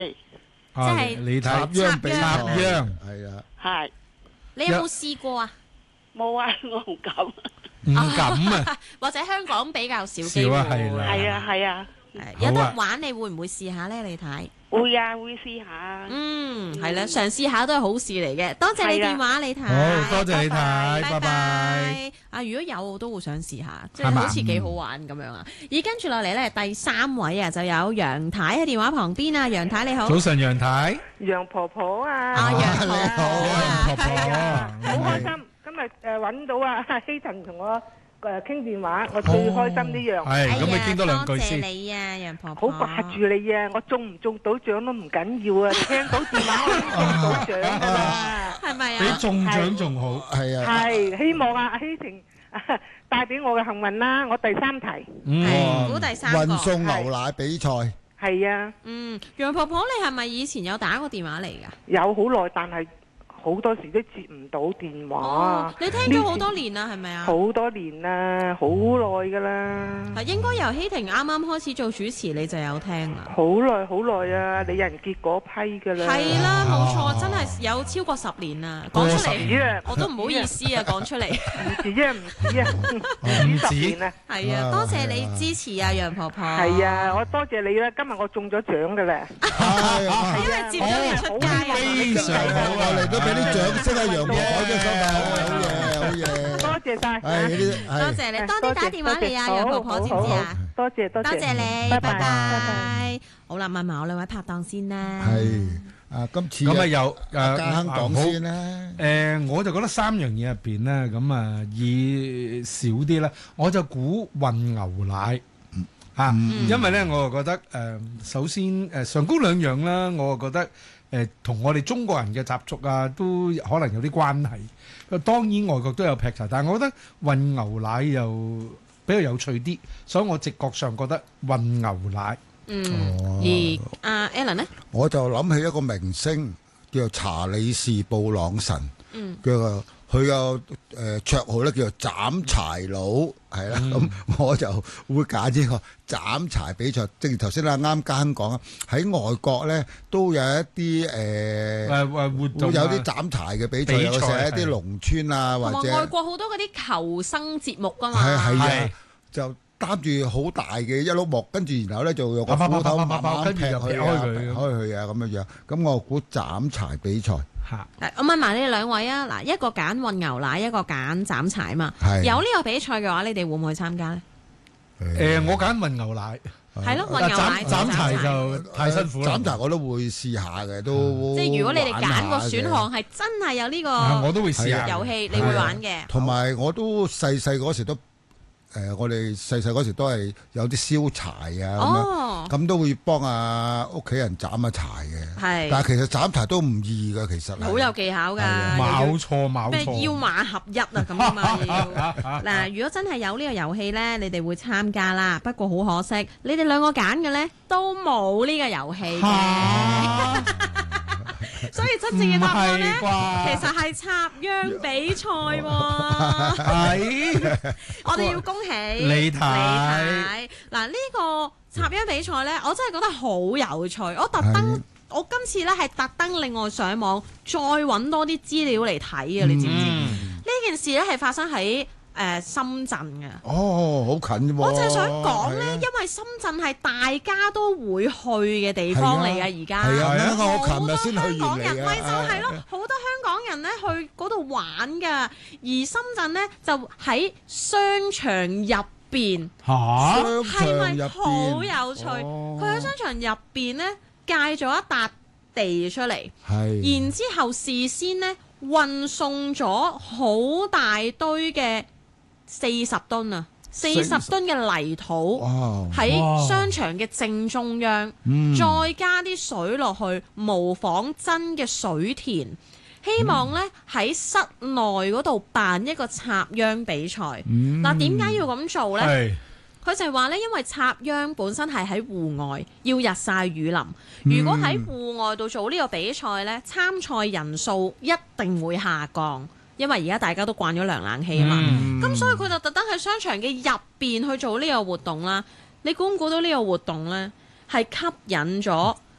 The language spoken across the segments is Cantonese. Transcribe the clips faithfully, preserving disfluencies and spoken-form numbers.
即係你睇插秧比賽插秧係啊， 係你有冇試過啊？ 冇啊，我唔敢。 唔敢啊， 或者香港比較少機會。 少啊，係啦。 係啊，係啊， 係有得玩，你會唔會試下咧？你睇會啊，會試下。 嗯，係啦，嘗試下都係好事嚟嘅。多謝你電話，你睇。 好多謝你睇，拜拜。 啊，如果有我都會想試下，即係好似幾好玩咁樣啊！而跟住落嚟咧，第三位啊，就有楊太喺電話旁邊啊，楊太你好。 早晨，楊太。 楊婆婆啊， 啊，楊婆婆啊， 婆婆啊， 好開心。今日誒揾到啊希騰同我誒傾電話，我最開心呢樣。 係咁，你傾多兩句先。 多謝你啊，楊婆婆。 好掛住你啊！我中唔中到獎都唔緊要啊，聽到電話我已經中到獎㗎啦。 係咪啊？ 比中獎仲好。 係啊。 係希望啊，阿希婷帶俾我嘅幸運啦！我第三題。 嗯，估第三個。 運送牛奶比賽。 係啊。 嗯，楊婆婆，你係咪以前有打過電話嚟㗎？ 有好耐，但係好多時都接唔到電話。 哦，你聽咗好多年啦，係咪啊？ 好多年啦，好耐噶啦。 啊，應該由希婷啱啱開始做主持，你就有聽啦。 好耐好耐啊，你人結嗰批噶啦。 係啦，冇錯，真係有超過十年啦。講出嚟，我都唔好意思啊，講出嚟。 唔止啊，唔止啊，唔止十年啊。 係啊，多謝你支持啊，楊婆婆。 係啊，我多謝你啦，今日我中咗獎噶啦。 係啊， 因為接咗你出街啊， 非常好啊， 嚟都俾啲掌聲啊，楊婆婆嘅收到，好嘢，好嘢。 多謝晒。 係呢啲， 多謝你，多啲打電話嚟啊，楊婆婆知唔知啊？ 多謝多謝。 多謝你， 拜拜拜。 拜。好啦，問埋我兩位拍檔先啦。 係啊，今次咁啊有誒家亨講先啦。 誒，我就覺得三樣嘢入邊咧，咁啊以少啲咧，我就估運牛奶啊，因為咧我就覺得誒，首先誒上高兩樣啦，我就覺得誒同我哋中國人嘅習俗啊，都可能有啲關係。當然外國都有劈柴，但係我覺得運牛奶又比較有趣啲，所以我直覺上覺得運牛奶。 嗯，而阿 Alan 咧， 我就諗起一個明星叫做查理士布朗神， 嗯， 叫做佢個誒綽號咧叫做斬柴佬，係啦，咁我就會揀呢個斬柴比賽。正如頭先阿啱家亨講啊，喺外國咧都有一啲誒誒誒活動， 會有啲斬柴嘅比賽，有時喺一啲農村啊，或者外國好多嗰啲求生節目㗎嘛， 係係啊，就擔住好大嘅一碌木，跟住然後咧就用個斧頭慢慢劈開佢啊，劈開佢啊咁樣樣。咁我估斬柴比賽。 嚇！ 我問埋你哋兩位啊，嗱，一個揀運牛奶，一個揀斬柴嘛。 係有呢個比賽嘅話，你哋會唔會參加咧？ 誒，我揀運牛奶。 係咯，運牛奶斬柴就太辛苦啦。 斬柴我都會試下嘅，都即係如果你哋揀個選項係真係有呢個， 我都會試下遊戲，你會玩嘅。 同埋我都細細嗰時都。誒，我哋細細嗰時都係有啲燒柴啊，咁樣咁都會幫啊屋企人斬下柴嘅。係，但係其實斬柴都唔易㗎，其實好有技巧㗎。 冇錯冇錯。 咩腰馬合一啊咁啊嘛要。嗱，如果真係有呢個遊戲咧，你哋會參加啦。不過好可惜，你哋兩個揀嘅咧都冇呢個遊戲嘅。所以真正嘅答案咧，其實係插秧比賽喎。係，我哋要恭喜李太。 嗱，呢個插秧比賽咧，我真係覺得好有趣。我特登，我今次咧係特登另外上網再揾多啲資料嚟睇啊！你知唔知？呢件事咧係發生喺誒深圳嘅。 哦，好近啫喎！ 我就係想講咧，因為深圳係大家都會去嘅地方嚟嘅，而家係啊，我琴日先去完嚟嘅。咪就係係咯，好多香港人咧去嗰度玩㗎，而深圳咧就喺商場入邊。 嚇！ 係咪好有趣？佢喺商場入邊咧界咗一笪地出嚟，然之後事先咧運送咗好大堆嘅。四十噸啊！四十噸嘅泥土喺商場嘅正中央，嗯、再加啲水落去，模仿真嘅水田，希望呢喺室內嗰度辦一個插秧比賽。嗱、嗯，點解要咁做呢？佢就係話呢，因為插秧本身係喺戶外，要日曬雨淋。如果喺戶外度做呢個比賽呢，參賽人數一定會下降。因為而家大家都慣咗涼冷氣啊嘛，咁、嗯、所以佢就特登喺商場嘅入邊去做呢個活動啦。你估唔估到呢個活動呢係吸引咗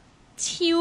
超